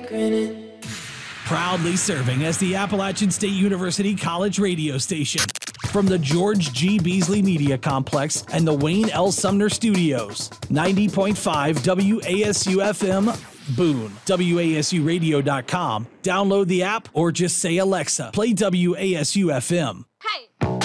grinning. Proudly serving as the Appalachian State University College radio station. From the George G. Beasley Media Complex and the Wayne L. Sumner Studios. 90.5 WASU-FM, Boone. WASUradio.com. Download the app or just say, Alexa, play WASU-FM. Hey!